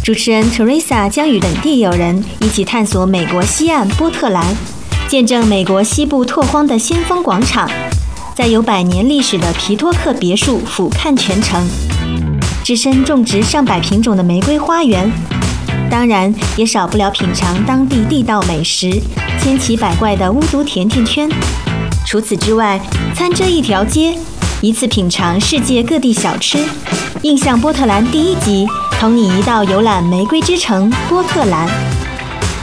主持人 Teresa 将与本地友人一起探索美国西岸波特兰，见证美国西部拓荒的先锋广场，在有100年历史的皮托克别墅俯瞰全城，置身种植上百品种的玫瑰花园，当然也少不了品尝当地地道美食，千奇百怪的巫毒甜甜圈。除此之外，参这一条街，一次品尝世界各地小吃。印象波特兰第1集，同你一道游览玫瑰之城波特兰。